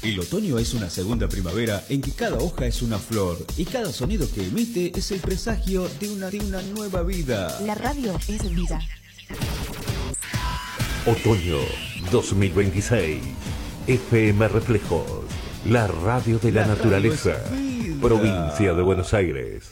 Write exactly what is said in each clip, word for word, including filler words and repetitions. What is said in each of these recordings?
El otoño es una segunda primavera en que cada hoja es una flor y cada sonido que emite es el presagio de una, de una nueva vida. La radio es vida. Otoño dos mil veintiséis. F M Reflejos, la radio de la, la naturaleza, provincia de Buenos Aires.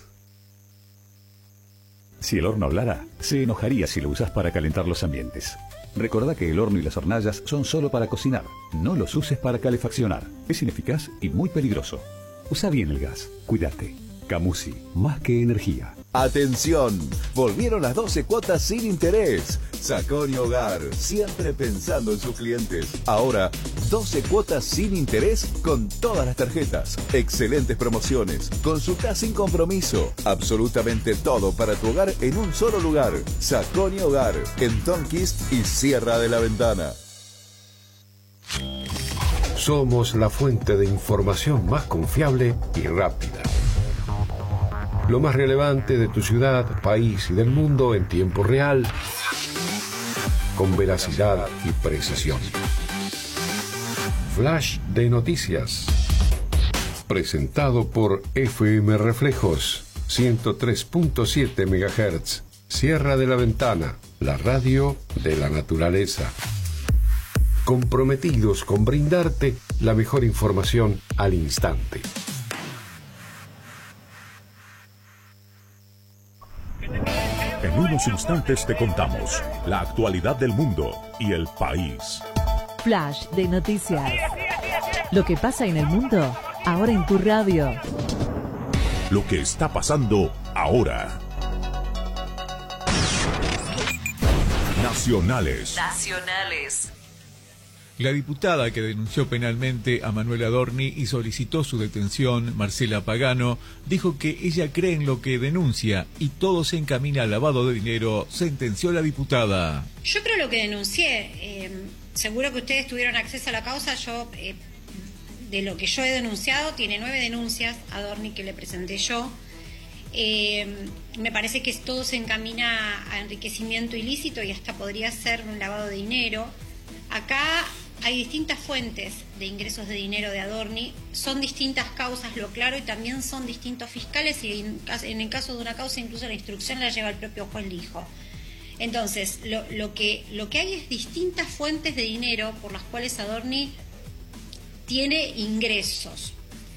Si el horno hablara, se enojaría si lo usas para calentar los ambientes. Recordá que el horno y las hornallas son solo para cocinar. No los uses para calefaccionar. Es ineficaz y muy peligroso. Usa bien el gas. Cuídate. Camusi, más que energía. ¡Atención! Volvieron las doce cuotas sin interés. Saconi Hogar, siempre pensando en sus clientes. Ahora, doce cuotas sin interés con todas las tarjetas. Excelentes promociones. Consulta sin compromiso. Absolutamente todo para tu hogar en un solo lugar. Saconi Hogar, en Tonquist y Sierra de la Ventana. Somos la fuente de información más confiable y rápida. Lo más relevante de tu ciudad, país y del mundo en tiempo real, con veracidad y precisión. Flash de noticias. Presentado por F M Reflejos, ciento tres punto siete megahertz, Sierra de la Ventana, la radio de la naturaleza. Comprometidos con brindarte la mejor información al instante. En unos instantes te contamos la actualidad del mundo y el país. Flash de noticias. Lo que pasa en el mundo, ahora en tu radio. Lo que está pasando ahora. Nacionales. Nacionales. La diputada que denunció penalmente a Manuel Adorni y solicitó su detención, Marcela Pagano, dijo que ella cree en lo que denuncia y todo se encamina al lavado de dinero, sentenció la diputada. Yo creo lo que denuncié. Eh, seguro que ustedes tuvieron acceso a la causa. Yo, eh, de lo que yo he denunciado, tiene nueve denuncias a Adorni que le presenté yo. Eh, me parece que todo se encamina a enriquecimiento ilícito y hasta podría ser un lavado de dinero. Acá hay distintas fuentes de ingresos de dinero de Adorni, son distintas causas, lo claro, y también son distintos fiscales, y en el caso de una causa incluso la instrucción la lleva el propio juez Lijo. Entonces, lo, lo, que, lo que hay es distintas fuentes de dinero por las cuales Adorni tiene ingresos.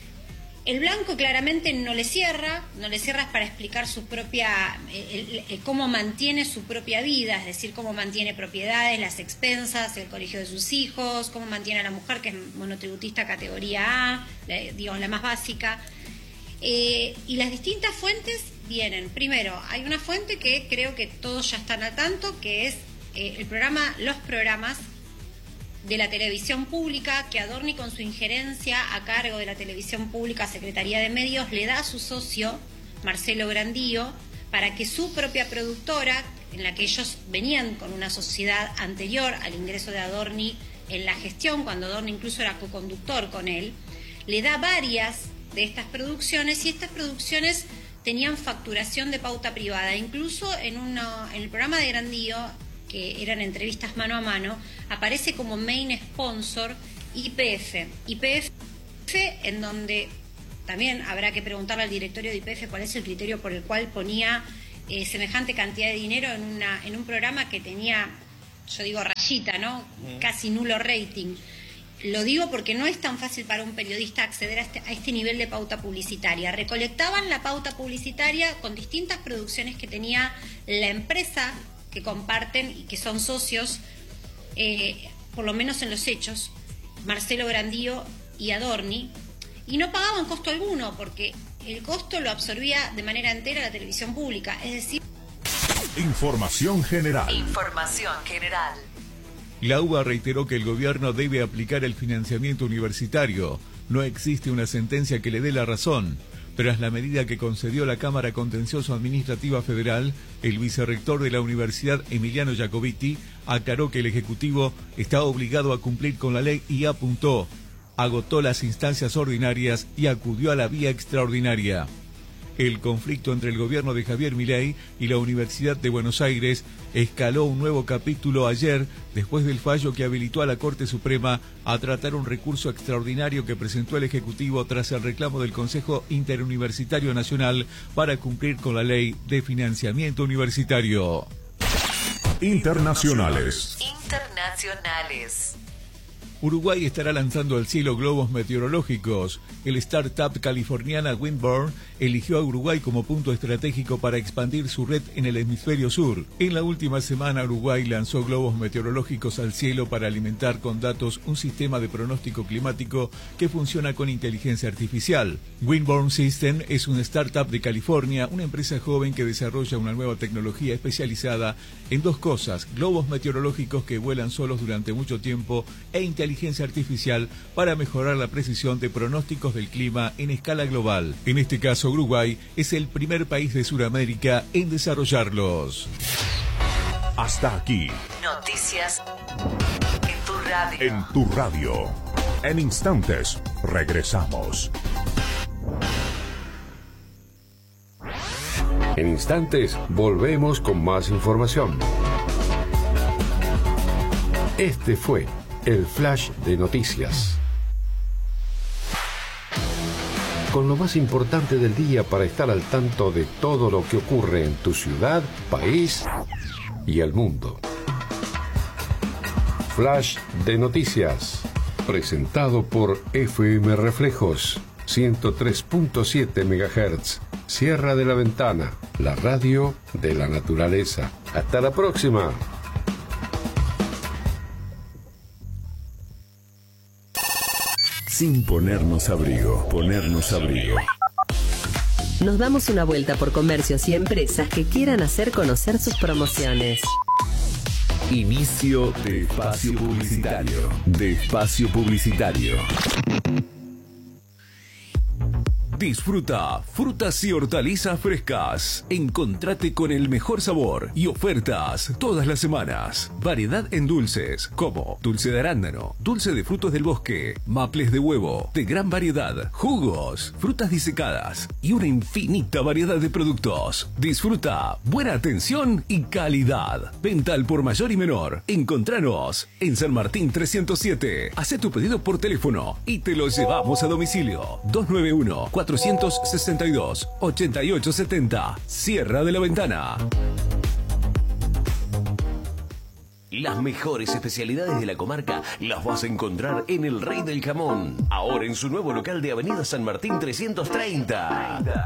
El blanco claramente no le cierra, no le cierra para explicar su propia, el, el, cómo mantiene su propia vida, es decir, cómo mantiene propiedades, las expensas, el colegio de sus hijos, cómo mantiene a la mujer, que es monotributista categoría A, la, digamos la más básica. Eh, y las distintas fuentes vienen, primero, hay una fuente que creo que todos ya están al tanto, que es eh, el programa, los programas de la televisión pública, que Adorni con su injerencia a cargo de la televisión pública, Secretaría de Medios, le da a su socio, Marcelo Grandío, para que su propia productora, en la que ellos venían con una sociedad anterior al ingreso de Adorni en la gestión, cuando Adorni incluso era coconductor con él, le da varias de estas producciones, y estas producciones tenían facturación de pauta privada. Incluso en, una, en el programa de Grandío, que eran entrevistas mano a mano, aparece como main sponsor Y P F. Y P F, en donde también habrá que preguntarle al directorio de Y P F cuál es el criterio por el cual ponía eh, semejante cantidad de dinero en, una, en un programa que tenía, yo digo rayita, ¿no? Casi nulo rating. Lo digo porque no es tan fácil para un periodista acceder a este, a este nivel de pauta publicitaria. Recolectaban la pauta publicitaria con distintas producciones que tenía la empresa que comparten y que son socios, eh, por lo menos en los hechos, Marcelo Grandío y Adorni, y no pagaban costo alguno, porque el costo lo absorbía de manera entera la televisión pública, es decir... Información general. Información general. La U B A reiteró que el gobierno debe aplicar el financiamiento universitario. No existe una sentencia que le dé la razón. Tras la medida que concedió la Cámara Contencioso Administrativa Federal, el vicerrector de la Universidad, Emiliano Jacobiti, aclaró que el Ejecutivo está obligado a cumplir con la ley y apuntó, agotó las instancias ordinarias y acudió a la vía extraordinaria. El conflicto entre el gobierno de Javier Milei y la Universidad de Buenos Aires escaló un nuevo capítulo ayer después del fallo que habilitó a la Corte Suprema a tratar un recurso extraordinario que presentó el Ejecutivo tras el reclamo del Consejo Interuniversitario Nacional para cumplir con la ley de financiamiento universitario. Internacionales. Internacionales. Uruguay estará lanzando al cielo globos meteorológicos. El startup californiana Windborne eligió a Uruguay como punto estratégico para expandir su red en el hemisferio sur. En la última semana, Uruguay lanzó globos meteorológicos al cielo para alimentar con datos un sistema de pronóstico climático que funciona con inteligencia artificial. Windborne System es una startup de California, una empresa joven que desarrolla una nueva tecnología especializada en dos cosas: globos meteorológicos que vuelan solos durante mucho tiempo e inteligencia inteligencia artificial para mejorar la precisión de pronósticos del clima en escala global. En este caso, Uruguay es el primer país de Sudamérica en desarrollarlos. Hasta aquí. Noticias en tu radio. En tu radio. En instantes, regresamos. En instantes, volvemos con más información. Este fue el Flash de Noticias, con lo más importante del día para estar al tanto de todo lo que ocurre en tu ciudad, país y el mundo. Flash de Noticias, presentado por F M Reflejos, ciento tres punto siete megahertz, Sierra de la Ventana, la radio de la naturaleza. Hasta la próxima. Sin ponernos abrigo, ponernos abrigo. Nos damos una vuelta por comercios y empresas que quieran hacer conocer sus promociones. Inicio de espacio publicitario. De espacio publicitario. Disfruta frutas y hortalizas frescas. Encontrate con el mejor sabor y ofertas todas las semanas. Variedad en dulces como dulce de arándano, dulce de frutos del bosque, maples de huevo, de gran variedad, jugos, frutas disecadas y una infinita variedad de productos. Disfruta buena atención y calidad. Venta al por mayor y menor. Encontranos en San Martín trescientos siete. Hacé tu pedido por teléfono y te lo llevamos a domicilio. dos nueve uno, cuatro seis dos, ocho ocho siete cero. Sierra de la Ventana. Las mejores especialidades de la comarca las vas a encontrar en El Rey del Jamón. Ahora en su nuevo local de Avenida San Martín trescientos treinta.